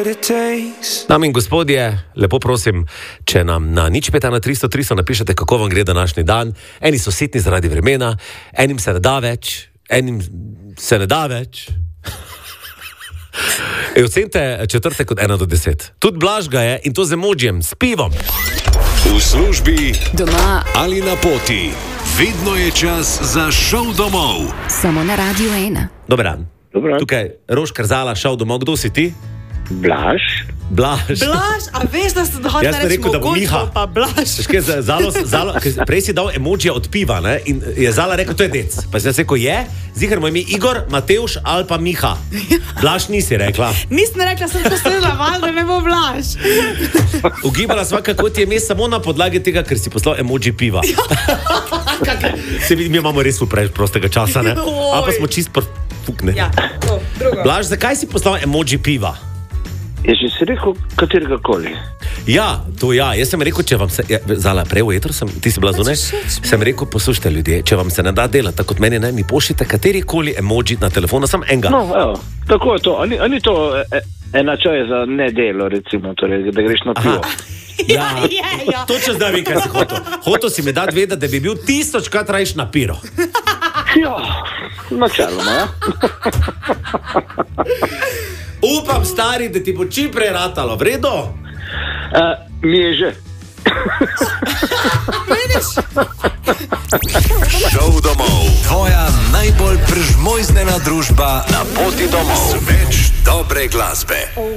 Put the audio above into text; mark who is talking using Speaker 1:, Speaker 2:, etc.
Speaker 1: Dame in gospodje, lepo prosim, če nam na 051 napišete, kako vam gre današnji dan. Eni so sitni zaradi vremena, enim se ne da več, enim se ne da več. Ocenite četrtek od 1 do 10. Tudi Blaž ga je, in to z emojijem, s pivom.
Speaker 2: V službi,
Speaker 3: doma
Speaker 2: ali na poti. Vedno je čas za šov domov.
Speaker 3: Samo na Radio 1.
Speaker 1: Dober dan. Tukaj Roš Krzala, šel domov. Kdo si ti?
Speaker 4: Blaž,
Speaker 5: a veš, da ste dohodili
Speaker 1: Jaz sem rekel, da bo Miha.
Speaker 5: pa Blaž.
Speaker 1: Prej si dal emojija od piva, ne? In je Zala rekel, to je dec. Pa si rekel, ziher moj ime Igor, Matevž ali pa Miha. Blaž nisi rekla.
Speaker 5: Nisem rekla, sem posledila val, da ne bo Blaž.
Speaker 1: Ugibala sva, kako ti je ime samo na podlagi tega, ker si poslal emoji piva. Se vidi, mi imamo res preveč prostega časa, ne? Ali pa smo čist fukne.
Speaker 5: Ja, to, drugo.
Speaker 1: Blaž, zakaj si poslal emoji piva?
Speaker 4: je že si rekel katerega koli.
Speaker 1: Ja, to ja. Jaz sem rekel, če vam se... Zala, prej v etru ti si bila zunaj. Sem rekel, poslušajte ljudje, če vam se ne da delati, tako kot meni, ne, mi pošljite katerikoli emoji na telefonu, sam enega.
Speaker 4: No, evo, tako je to. A ni to enačaj za nedelo, recimo, torej, da greš na pivo.
Speaker 1: Ja, točno zdaj vem, kaj si hotel. Hotel si mi dati vedeti, da bi bil 1000krat rajš na piro.
Speaker 4: Ja, načeloma, ja.
Speaker 1: Upam, stari, da ti bo čim prej ratalo, v redu?
Speaker 4: Mi je že.
Speaker 2: Šov domov. Tvoja najbolj prežmojzdena družba na poti domov. Več dobre glasbe.